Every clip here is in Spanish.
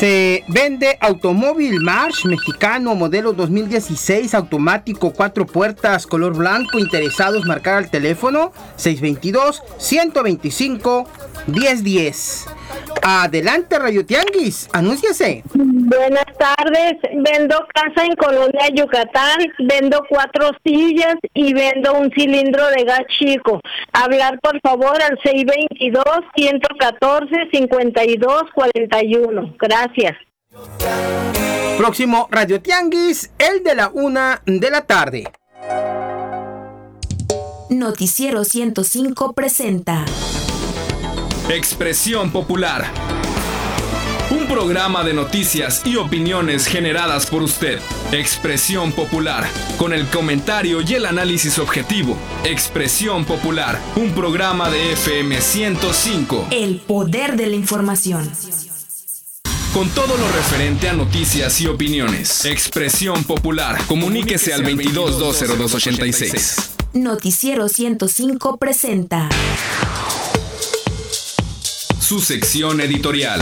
Se vende automóvil March mexicano modelo 2016 automático 4 puertas color blanco. Interesados, marcar al teléfono 622-125-1010. Adelante, Radio Tianguis, anúnciese. Buenas tardes, vendo casa en Colonia Yucatán, vendo 4 sillas y vendo un cilindro de gas chico. Hablar por favor al 622-114-5241. Gracias. Próximo Radio Tianguis, el de la 1 de la tarde. Noticiero 105 presenta Expresión Popular, un programa de noticias y opiniones generadas por usted. Expresión Popular, con el comentario y el análisis objetivo. Expresión Popular, un programa de FM 105. El poder de la información. Con todo lo referente a noticias y opiniones. Expresión Popular. Comuníquese al 22-202-86. Noticiero 105 presenta su sección editorial.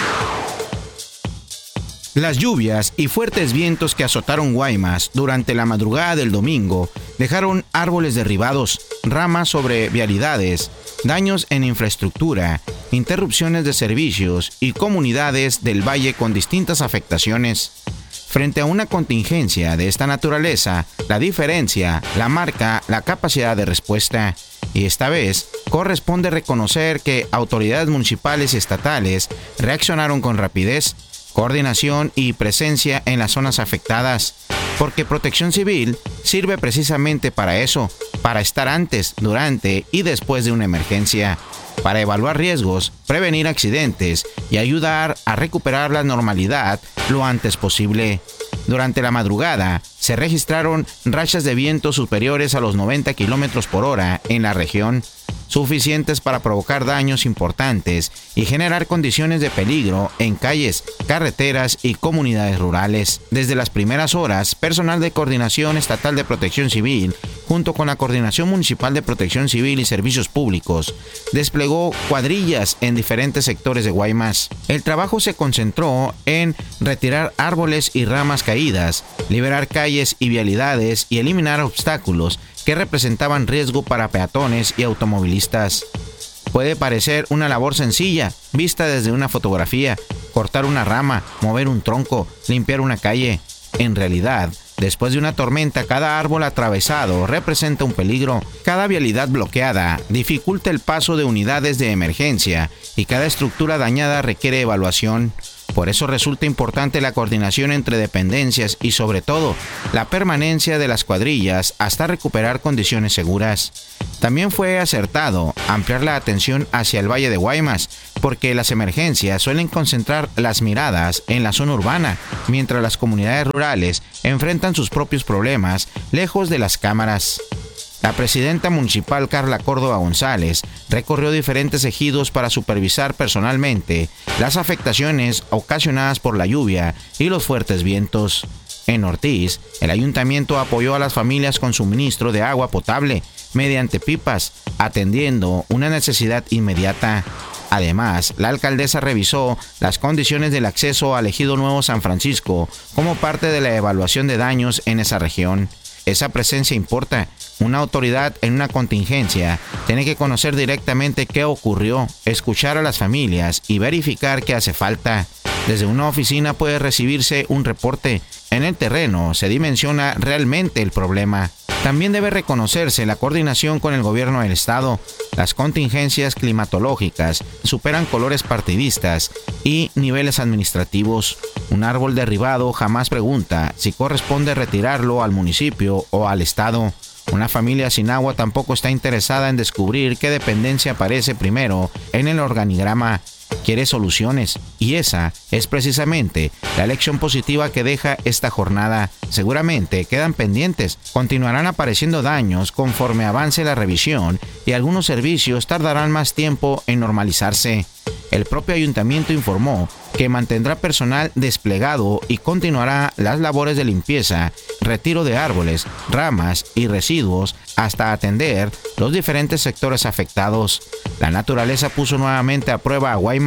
Las lluvias y fuertes vientos que azotaron Guaymas durante la madrugada del domingo dejaron árboles derribados, ramas sobre vialidades, daños en infraestructura, interrupciones de servicios y comunidades del valle con distintas afectaciones. Frente a una contingencia de esta naturaleza, la diferencia la marca la capacidad de respuesta. Y esta vez corresponde reconocer que autoridades municipales y estatales reaccionaron con rapidez, coordinación y presencia en las zonas afectadas, porque Protección Civil sirve precisamente para eso, para estar antes, durante y después de una emergencia, para evaluar riesgos, prevenir accidentes y ayudar a recuperar la normalidad lo antes posible. Durante la madrugada se registraron rachas de viento superiores a los 90 kilómetros por hora en la región, suficientes para provocar daños importantes y generar condiciones de peligro en calles, carreteras y comunidades rurales. Desde las primeras horas, personal de Coordinación Estatal de Protección Civil, junto con la Coordinación Municipal de Protección Civil y Servicios Públicos, desplegó cuadrillas en diferentes sectores de Guaymas. El trabajo se concentró en retirar árboles y ramas caídas, liberar calles y vialidades y eliminar obstáculos que representaban riesgo para peatones y automovilistas. Puede parecer una labor sencilla, vista desde una fotografía: cortar una rama, mover un tronco, limpiar una calle. En realidad, después de una tormenta, cada árbol atravesado representa un peligro, cada vialidad bloqueada dificulta el paso de unidades de emergencia y cada estructura dañada requiere evaluación. Por eso resulta importante la coordinación entre dependencias y, sobre todo, la permanencia de las cuadrillas hasta recuperar condiciones seguras. También fue acertado ampliar la atención hacia el Valle de Guaymas, porque las emergencias suelen concentrar las miradas en la zona urbana, mientras las comunidades rurales enfrentan sus propios problemas lejos de las cámaras. La presidenta municipal Carla Córdoba González recorrió diferentes ejidos para supervisar personalmente las afectaciones ocasionadas por la lluvia y los fuertes vientos. En Ortiz, el ayuntamiento apoyó a las familias con suministro de agua potable mediante pipas, atendiendo una necesidad inmediata. Además, la alcaldesa revisó las condiciones del acceso al ejido Nuevo San Francisco como parte de la evaluación de daños en esa región. Esa presencia importa. Una autoridad en una contingencia tiene que conocer directamente qué ocurrió, escuchar a las familias y verificar qué hace falta. Desde una oficina puede recibirse un reporte. En el terreno se dimensiona realmente el problema. También debe reconocerse la coordinación con el gobierno del estado. Las contingencias climatológicas superan colores partidistas y niveles administrativos. Un árbol derribado jamás pregunta si corresponde retirarlo al municipio o al estado. Una familia sin agua tampoco está interesada en descubrir qué dependencia aparece primero en el organigrama. Quiere soluciones, y esa es precisamente la lección positiva que deja esta jornada. Seguramente quedan pendientes, continuarán apareciendo daños conforme avance la revisión y algunos servicios tardarán más tiempo en normalizarse. El propio ayuntamiento informó que mantendrá personal desplegado y continuará las labores de limpieza, retiro de árboles, ramas y residuos hasta atender los diferentes sectores afectados. La naturaleza puso nuevamente a prueba a Guaymas.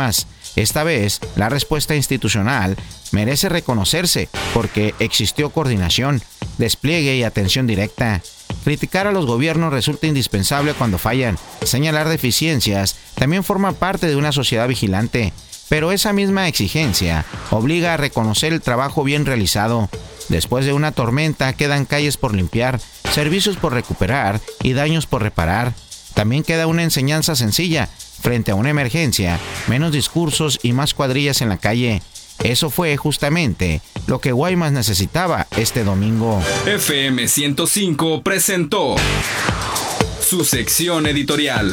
Esta vez, la respuesta institucional merece reconocerse porque existió coordinación, despliegue y atención directa. Criticar a los gobiernos resulta indispensable cuando fallan. Señalar deficiencias también forma parte de una sociedad vigilante, pero esa misma exigencia obliga a reconocer el trabajo bien realizado. Después de una tormenta quedan calles por limpiar, servicios por recuperar y daños por reparar. También queda una enseñanza sencilla: frente a una emergencia, menos discursos y más cuadrillas en la calle. Eso fue justamente lo que Guaymas necesitaba este domingo. FM 105 presentó su sección editorial.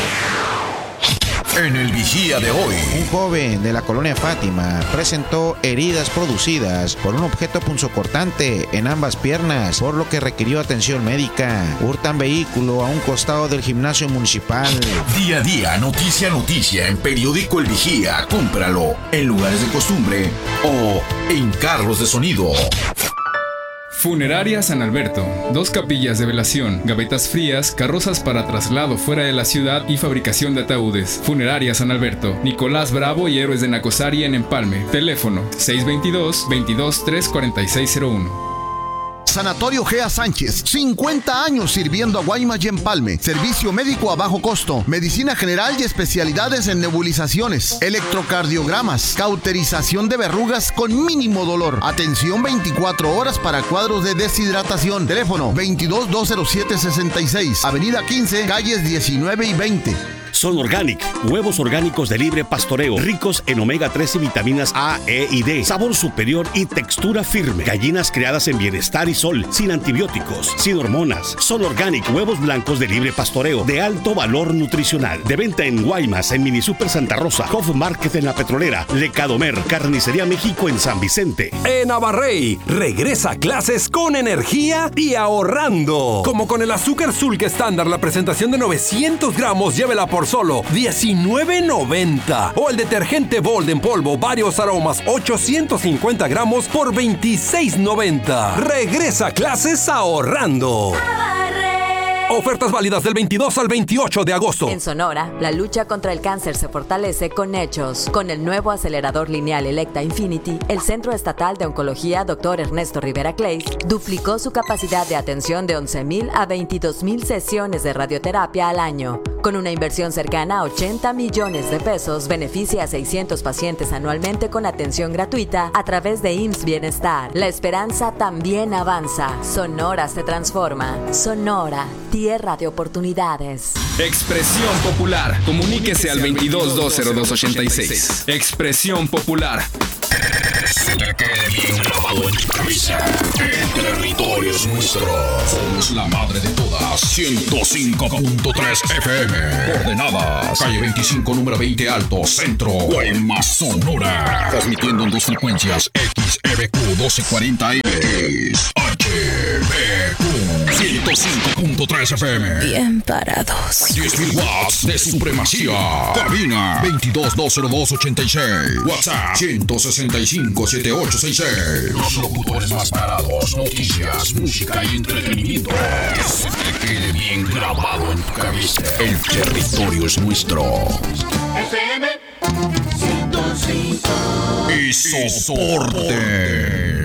En el Vigía de hoy, Un joven de la colonia Fátima presentó heridas producidas por un objeto punzocortante en ambas piernas, por lo que requirió atención médica. Hurtan vehículo a un costado del gimnasio municipal. día a día, noticia a noticia, en Periódico El Vigía. Cómpralo en lugares de costumbre o en carros de sonido. Funeraria San Alberto. 2 capillas de velación, gavetas frías, carrozas para traslado fuera de la ciudad y fabricación de ataúdes. Funeraria San Alberto. Nicolás Bravo y Héroes de Nacosari en Empalme. Teléfono 622-22-34601. Sanatorio Gea Sánchez, 50 años sirviendo a Guaymas y Empalme. Servicio médico a bajo costo, medicina general y especialidades en nebulizaciones, electrocardiogramas, cauterización de verrugas con mínimo dolor. Atención 24 horas para cuadros de deshidratación. Teléfono 22-207-66, Avenida 15, calles 19 y 20. Son Organic, huevos orgánicos de libre pastoreo, ricos en omega 3 y vitaminas A, E y D, sabor superior y textura firme. Gallinas criadas en bienestar y sol, sin antibióticos, sin hormonas. Son Organic, huevos blancos de libre pastoreo, de alto valor nutricional. De venta en Guaymas, en Mini Super Santa Rosa, Hof Market en La Petrolera, Lecadomer, Carnicería México en San Vicente. En Abarrey, regresa a clases con energía y ahorrando. Como con el azúcar Sulk estándar, la presentación de 900 gramos, llévela por solo $19.90. O el detergente Bold en polvo, varios aromas, 850 gramos por $26.90. Regresa a clases ahorrando. Ofertas válidas del 22 al 28 de agosto. En Sonora, la lucha contra el cáncer se fortalece con hechos. Con el nuevo acelerador lineal Electa Infinity, el Centro Estatal de Oncología Dr. Ernesto Rivera Clays duplicó su capacidad de atención de 11,000 a 22,000 sesiones de radioterapia al año. Con una inversión cercana a 80 millones de pesos, beneficia a 600 pacientes anualmente con atención gratuita a través de IMSS Bienestar. La esperanza también avanza. Sonora se transforma. Sonora, tierra de oportunidades. Expresión Popular. Comuníquese al 22-202-86. Expresión Popular. Se te quede bien grabado en tu cabeza. El territorio es nuestro. Somos la madre de todas. 105.3 FM. Coordenadas: calle 25, número 20 Alto, Centro, Guaymas, Sonora. Transmitiendo en 2 frecuencias: XEBQ 1240M, HBQ 105.3 FM. Bien parados. 10,000 watts de supremacía. Cabina 22-202-86. WhatsApp 165-7866. Los locutores más parados. Noticias, música y entretenimiento. Que se te quede bien grabado en tu cabeza. El territorio es nuestro. FM 105. Y soporte.